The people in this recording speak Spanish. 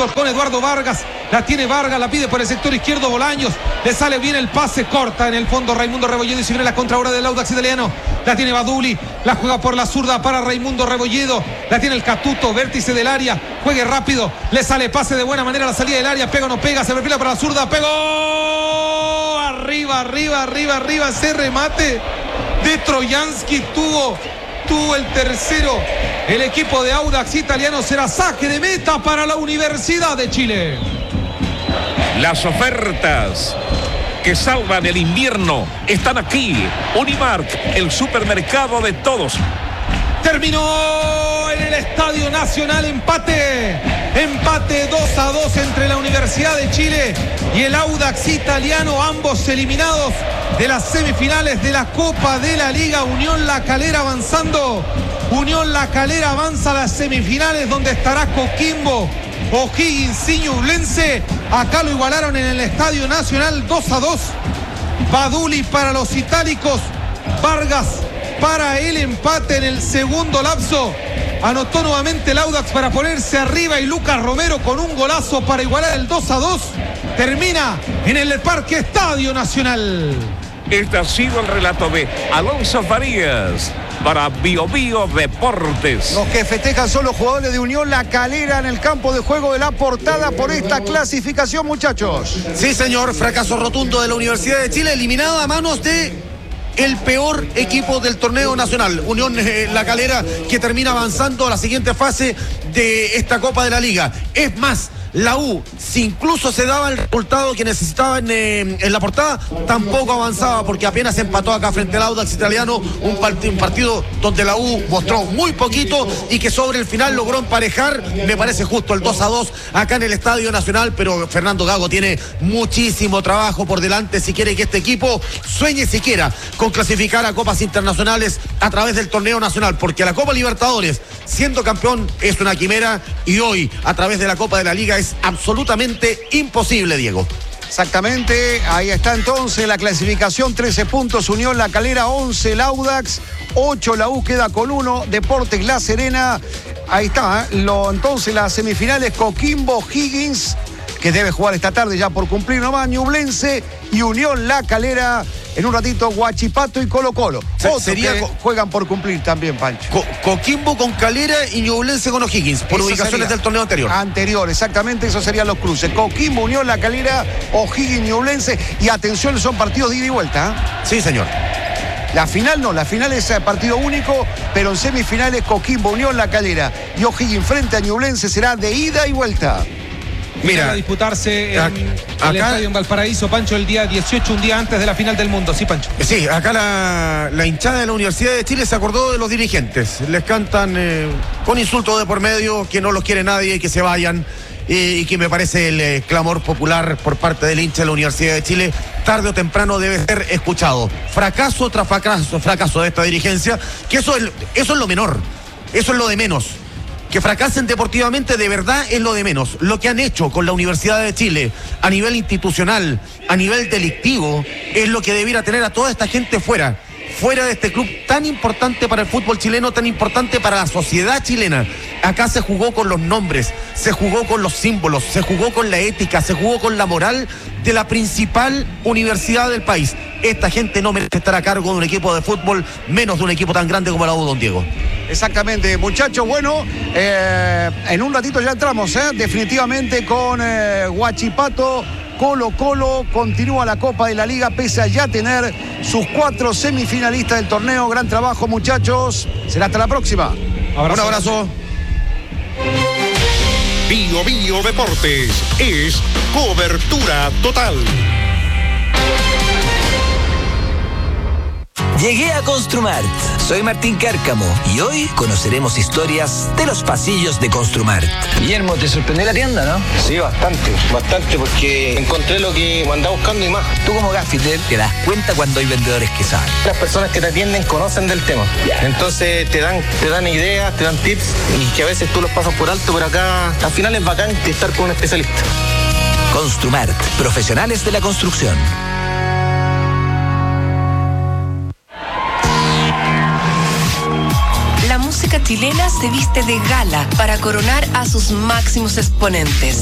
fútbol con Eduardo Vargas. La tiene Vargas, la pide por el sector izquierdo Bolaños. Le sale bien el pase, corta en el fondo Raimundo Rebolledo y se viene la contra ahora del Audax italiano. La tiene Baduli, la juega por la zurda para Raimundo Rebolledo. La tiene el Catuto, vértice del área. Juegue rápido, le sale pase de buena manera a la salida del área. Pega o no pega, se perfila para la zurda. Pegó. Arriba. Ese remate de Trojansky tuvo el tercero. El equipo de Audax italiano será saque de meta para la Universidad de Chile. Las ofertas que salvan el invierno están aquí. Unimark, el supermercado de todos. Terminó en el Estadio Nacional empate 2-2 entre la Universidad de Chile y el Audax italiano, ambos eliminados de las semifinales de la Copa de la Liga. Unión La Calera avanzando. Unión La Calera avanza a las semifinales donde estará Coquimbo, O'Higgins y Ñublense. Acá lo igualaron en el Estadio Nacional 2-2. Baduli para los itálicos, Vargas para el empate en el segundo lapso. Anotó nuevamente el Audax para ponerse arriba y Lucas Romero con un golazo para igualar el 2-2. Termina en el Parque Estadio Nacional. Este ha sido el relato de Alonso Farías para Bio Deportes. Los que festejan son los jugadores de Unión La Calera en el campo de juego de La Portada por esta clasificación, muchachos. Sí, señor, fracaso rotundo de la Universidad de Chile, eliminada a manos de el peor equipo del torneo nacional, Unión La Calera, que termina avanzando a la siguiente fase de esta Copa de la Liga. Es más, la U, si incluso se daba el resultado que necesitaban en La Portada, tampoco avanzaba porque apenas empató acá frente al Audax italiano, un partido donde la U mostró muy poquito y que sobre el final logró emparejar. Me parece justo el 2-2 acá en el Estadio Nacional, pero Fernando Gago tiene muchísimo trabajo por delante si quiere que este equipo sueñe siquiera con clasificar a copas internacionales a través del torneo nacional, porque la Copa Libertadores, siendo campeón, es una quimera, y hoy a través de la Copa de la Liga es absolutamente imposible, Diego. Exactamente, ahí está entonces la clasificación, 13 puntos, Unión La Calera, 11 el Audax, 8 la U, queda con 1, Deportes La Serena, ahí está, entonces las semifinales, Coquimbo, Higgins, que debe jugar esta tarde ya por cumplir nomás, Ñublense y Unión La Calera. En un ratito, Huachipato y Colo-Colo. Juegan por cumplir también, Pancho. Coquimbo con Calera y Ñublense con O'Higgins, por ubicaciones del torneo anterior. Exactamente, esos serían los cruces. Coquimbo, Unión La Calera, O'Higgins, Ñublense. Y atención, son partidos de ida y vuelta. Sí, señor. La final no, la final es partido único, pero en semifinales Coquimbo, Unión La Calera y O'Higgins frente a Ñublense será de ida y vuelta. Mira, a disputarse en el estadio en Valparaíso, Pancho, el día 18, un día antes de la final del mundo. Sí, Pancho. Sí, acá la hinchada de la Universidad de Chile se acordó de los dirigentes. Les cantan con insultos de por medio, que no los quiere nadie, que se vayan. Y que me parece el clamor popular por parte del hincha de la Universidad de Chile, tarde o temprano debe ser escuchado. Fracaso tras fracaso de esta dirigencia, que eso es lo menor, eso es lo de menos. Que fracasen deportivamente de verdad es lo de menos. Lo que han hecho con la Universidad de Chile a nivel institucional, a nivel delictivo, es lo que debiera tener a toda esta gente fuera de este club tan importante para el fútbol chileno, tan importante para la sociedad chilena. Acá se jugó con los nombres, se jugó con los símbolos, se jugó con la ética, se jugó con la moral de la principal universidad del país. Esta gente no merece estar a cargo de un equipo de fútbol, menos de un equipo tan grande como la U, don Diego. Exactamente, muchachos. Bueno, en un ratito ya entramos, definitivamente con Huachipato. Colo-Colo continúa la Copa de la Liga pese a ya tener sus 4 semifinalistas del torneo. Gran trabajo, muchachos. Será hasta la próxima. Un abrazo. Bio Deportes es cobertura total. Llegué a Construmart. Soy Martín Cárcamo y hoy conoceremos historias de los pasillos de Construmart. Guillermo, ¿te sorprendió la tienda, no? Sí, bastante, porque encontré lo que andaba buscando y más. Tú como gaffiter te das cuenta cuando hay vendedores que saben. Las personas que te atienden conocen del tema. Entonces te dan ideas, te dan tips y que a veces tú los pasas por alto, pero acá al final es bacán estar con un especialista. Construmart, profesionales de la construcción. La música chilena se viste de gala para coronar a sus máximos exponentes.